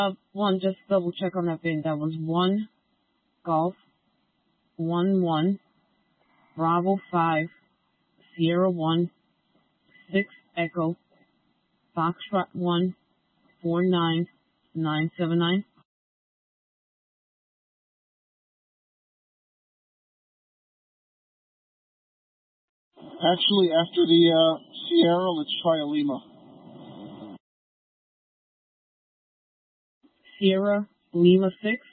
One, just double check on that pin. That was 1 Golf 1 Bravo 5 Sierra 1 6 Echo Foxtrot 1 49979. Actually, after the Sierra, let's try a Lima. Sierra Lima 6.